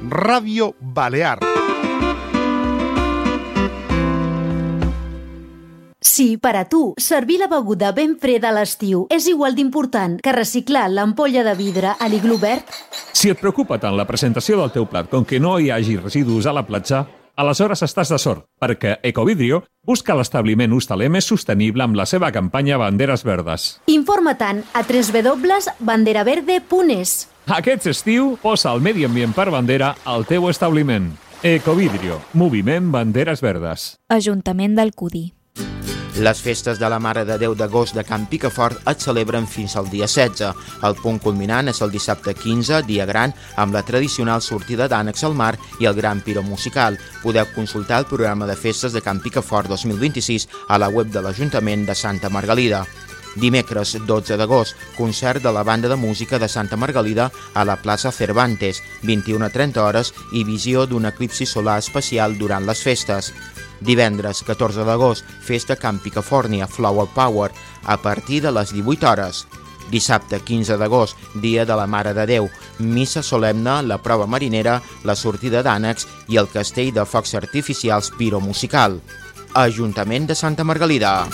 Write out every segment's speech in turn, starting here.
Radio Balear. Si per a tu servir la beguda ben freda a l'estiu és igual d'important que reciclar l'ampolla de vidre a l'iglú verd, si et preocupa tant la presentació del teu plat com que no hi hagi residus a la platja, aleshores estàs de sort, perquè Ecovidrio busca l'establiment hostaler més sostenible amb la seva campanya Banderes Verdes. informa-te'n a www.banderaverde.es. Aquest estiu posa el medi ambient per bandera al teu establiment. Ecovidrio, moviment Banderes Verdes. Ajuntament d'Alcúdia. Les festes de la Mare de Déu d'agost de Can Picafort es celebren fins al dia 16. El punt culminant és el dissabte 15, dia gran, amb la tradicional sortida d'ànecs al mar i el gran piro musical. Podeu consultar el programa de festes de Can Picafort 2026 a la web de l'Ajuntament de Santa Margalida. Dimecres 12 d'agost, concert de la banda de música de Santa Margalida a la plaça Cervantes, 21:30 hores i visió d'un eclipsi solar especial durant les festes. Divendres 14 d'agost, festa Camp Picafòrnia Flower Power a partir de les 18 hores. Dissabte 15 d'agost, dia de la Mare de Déu, missa solemne, la prova marinera, la sortida d'ànecs i el castell de focs artificials piromusical. Ajuntament de Santa Margalida.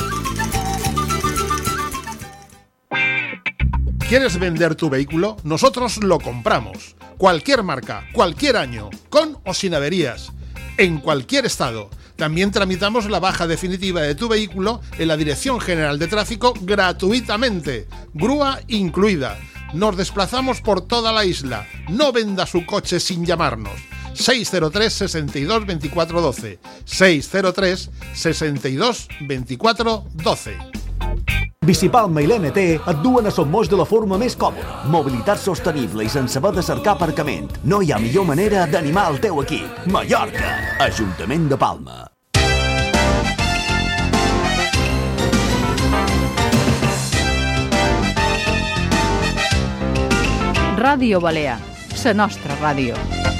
¿Quieres vender tu vehículo? Nosotros lo compramos. Cualquier marca, cualquier año, con o sin averías, en cualquier estado. También tramitamos la baja definitiva de tu vehículo en la Dirección General de Tráfico gratuitamente, grúa incluida. Nos desplazamos por toda la isla. No venda su coche sin llamarnos. 603 62 24 12. 603 62 24 12. Bicipalma i l'NT et duen a Son Moix de la forma més còmoda. Mobilitat sostenible i sense haver de cercar aparcament. No hi ha millor manera d'animar el teu equip. Mallorca, Ajuntament de Palma. Ràdio Balear, la nostra ràdio.